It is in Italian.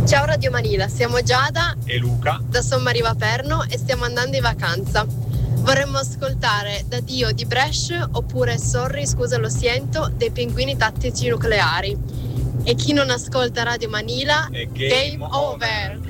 Ciao Radio Manila, siamo Giada e Luca da Sommariva Perno e stiamo andando in vacanza. Vorremmo ascoltare Da Dio di Brescia oppure Sorry, scusa lo siento dei Pinguini Tattici Nucleari. E chi non ascolta Radio Manila, è game over.